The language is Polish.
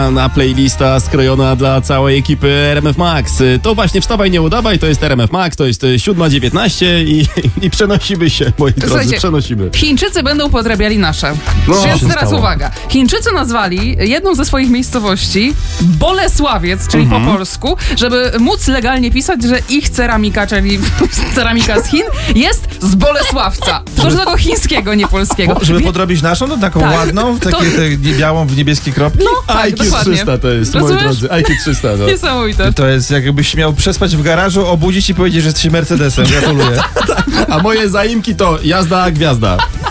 Na playlista skrojona dla całej ekipy RMF Max. To właśnie Wstawaj, nie udawaj, to jest RMF Max, to jest 7:19 i przenosimy się, moi drodzy, przenosimy. Chińczycy będą podrabiali nasze. Więc teraz uwaga. Chińczycy nazwali jedną ze swoich miejscowości Bolesławiec, czyli po polsku, żeby móc legalnie pisać, że ich ceramika, czyli ceramika z Chin, jest z Bolesławca. Tylko, że tego chińskiego, nie polskiego. Żeby podrobić naszą, to taką ładną, białą w niebieskie kropki? No, tak, IQ 300 to jest, moi drodzy. IQ 300. No. Niesamowite. To jest, jakbyś miał przespać w garażu, obudzić i powiedzieć, że jesteś Mercedesem. Gratuluję. A moje zaimki to jazda, gwiazda.